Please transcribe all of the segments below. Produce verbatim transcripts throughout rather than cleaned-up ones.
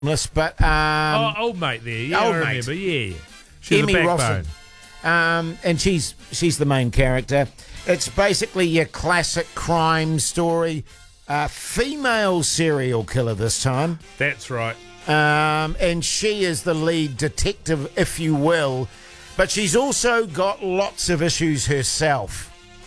but um, oh, old mate there. Yeah, old I mate. remember. Yeah, yeah. She's Emmy the backbone. Rossum. Um, and she's she's the main character. It's basically your classic crime story. Uh, female serial killer this time. That's right. Um, and she is the lead detective, if you will. But she's also got lots of issues herself.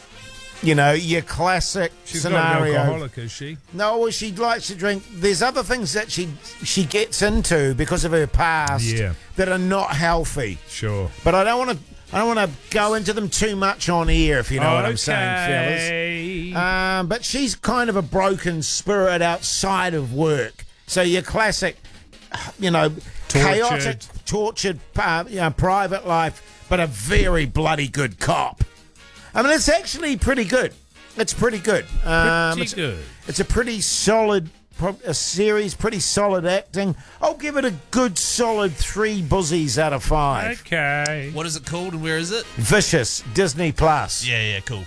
You know, your classic She's scenario. not an alcoholic, is she? No, well, she likes to drink. There's other things that she she gets into because of her past Yeah. that are not healthy. Sure. But I don't want to. I don't want to go into them too much on air, if you know what I'm saying, Okay. fellas. Um, but she's kind of a broken spirit outside of work. So your classic, you know, Tortured. chaotic, tortured, uh, you know, private life, but a very bloody good cop. I mean, it's actually pretty good. It's pretty good. Um, Pretty it's, good. It's a pretty solid pro- a series, pretty solid acting. I'll give it a good solid three buzzies out of five. Okay. What is it called and where is it? Vicious, Disney Plus. Yeah, yeah, cool.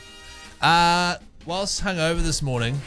Uh, whilst hungover this morning,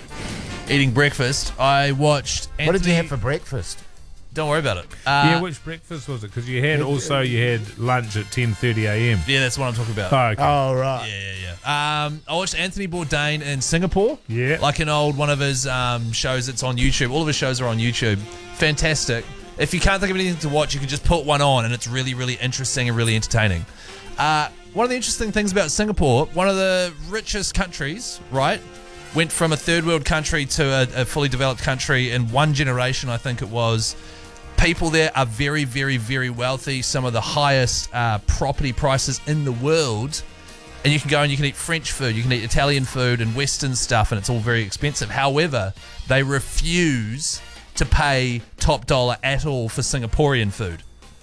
eating breakfast, I watched Anthony... What did you have for breakfast? Don't worry about it. Uh, Yeah, which breakfast was it? Because you had also you had lunch at ten thirty a.m. yeah, that's what I'm talking about. Oh, okay. Oh, right. Yeah, yeah, yeah. Um, I watched Anthony Bourdain in Singapore. Yeah. Like an old one of his um, shows that's on YouTube. All of his shows are on YouTube. Fantastic. If you can't think of anything to watch, you can just put one on and it's really, really interesting and really entertaining. Uh, one of the interesting things about Singapore, one of the richest countries, right? Went from a third world country to a, a fully developed country in one generation, I think it was. People there are very, very, very wealthy. Some of the highest uh, property prices in the world. And you can go and you can eat French food, you can eat Italian food and Western stuff, and it's all very expensive. However, they refuse to pay top dollar at all for Singaporean food.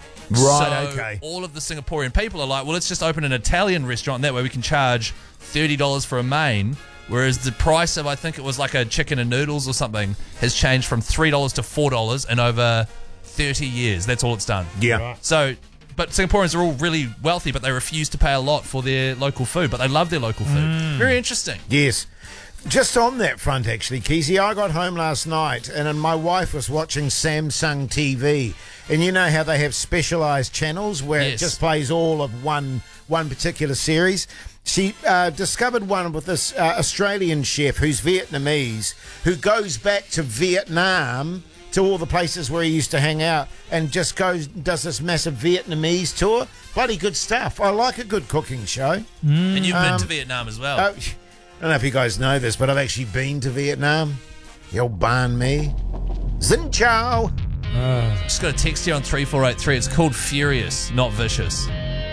Right, So okay. all of the Singaporean people are like, well, let's just open an Italian restaurant, and that way we can charge thirty dollars for a main. Whereas the price of, I think it was like a chicken and noodles or something, has changed from three dollars to four dollars in over thirty years. That's all it's done. Yeah. Right. So, but Singaporeans are all really wealthy, but they refuse to pay a lot for their local food, but they love their local food. Very interesting. Yes. Just on that front, actually, Keezy, I got home last night and then my wife was watching Samsung T V. And you know how they have specialised channels where it Yes. just plays all of one one particular series? She uh, discovered one with this uh, Australian chef who's Vietnamese, who goes back to Vietnam, to all the places where he used to hang out, and just goes does this massive Vietnamese tour. Bloody good stuff. I like a good cooking show. And you've been Um, to Vietnam as well. Oh, I don't know if you guys know this, but I've actually been to Vietnam. Yo, ban me. Xin chao. Just got a text here on three four eight three. It's called Furious, not Vicious.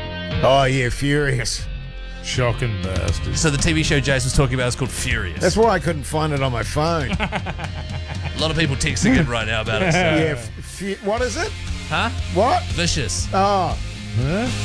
Oh, yeah, furious. Shocking bastards. So the T V show Jace was talking about is called Furious. That's why I couldn't find it on my phone. A lot of people texting in right now about it. So. yeah, f- fu- what is it? Huh? What? Vicious. Oh, Huh?